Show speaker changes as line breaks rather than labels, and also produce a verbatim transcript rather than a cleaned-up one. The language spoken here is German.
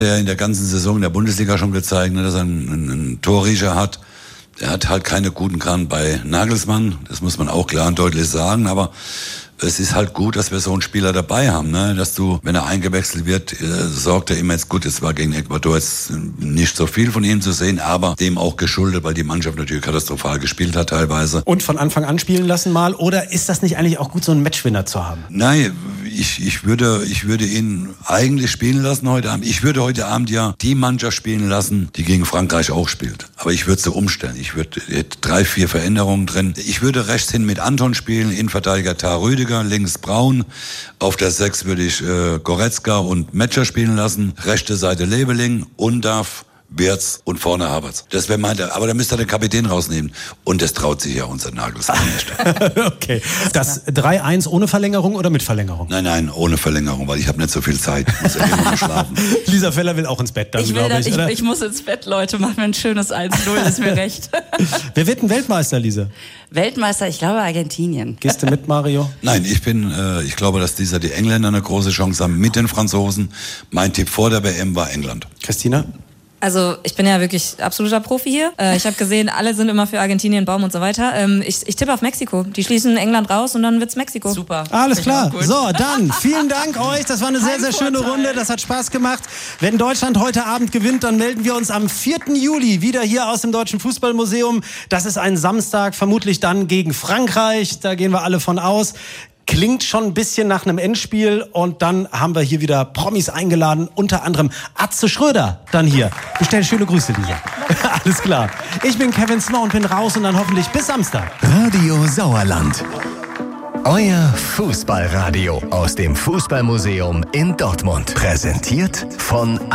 Der in der ganzen Saison in der Bundesliga schon gezeigt, dass er einen, einen Torriecher hat. Er hat halt keine guten Karten bei Nagelsmann, das muss man auch klar und deutlich sagen, aber es ist halt gut, dass wir so einen Spieler dabei haben, ne? Dass du, wenn er eingewechselt wird, äh, sorgt er immer jetzt gut, es war gegen Ecuador jetzt nicht so viel von ihm zu sehen, aber dem auch geschuldet, weil die Mannschaft natürlich katastrophal gespielt hat teilweise.
Und von Anfang an spielen lassen mal, oder ist das nicht eigentlich auch gut, so einen Matchwinner zu haben?
Nein, ich, ich würde, ich würde ihn eigentlich spielen lassen heute Abend. Ich würde heute Abend ja die Mannschaft spielen lassen, die gegen Frankreich auch spielt. Aber ich würde sie umstellen. Ich würde drei, vier Veränderungen drin. Ich würde rechts hin mit Anton spielen, Innenverteidiger Tar Rüdiger, links Braun. Auf der sechs würde ich äh, Goretzka und Metscher spielen lassen. Rechte Seite Lebeling, Undav, Wirtz und vorne Havertz. Das wäre mein, aber da müsste er den Kapitän rausnehmen. Und das traut sich ja unser Nagelsmann nicht.
Okay. Das drei eins ohne Verlängerung oder mit Verlängerung?
Nein, nein, ohne Verlängerung, weil ich habe nicht so viel Zeit. Ich muss ja immer noch schlafen.
Lisa Feller will auch ins Bett dann,
ich,
glaube ich,
ich,
oder?
ich muss ins Bett, Leute. Macht mir ein schönes eins null, ist mir recht.
Wer wird denn Weltmeister, Lisa?
Weltmeister, ich glaube Argentinien.
Gehst du mit, Mario?
Nein, ich bin, äh, ich glaube, dass dieser die Engländer eine große Chance haben mit den Franzosen. Mein Tipp vor der W M war England.
Christina?
Also ich bin ja wirklich absoluter Profi hier. Äh, ich habe gesehen, alle sind immer für Argentinien, Baum und so weiter. Ähm, ich, ich tippe auf Mexiko. Die schließen England raus und dann wird's Mexiko.
Super.
Alles klar. So, dann vielen Dank euch. Das war eine sehr, sehr schöne Runde. Das hat Spaß gemacht. Wenn Deutschland heute Abend gewinnt, dann melden wir uns am vierten Juli wieder hier aus dem Deutschen Fußballmuseum. Das ist ein Samstag, vermutlich dann gegen Frankreich. Da gehen wir alle von aus. Klingt schon ein bisschen nach einem Endspiel und dann haben wir hier wieder Promis eingeladen, unter anderem Atze Schröder dann hier. Bestell schöne Grüße, Lisa. Alles klar. Ich bin Kevin Snow und bin raus und dann hoffentlich bis Samstag.
Radio Sauerland. Euer Fußballradio aus dem Fußballmuseum in Dortmund. Präsentiert von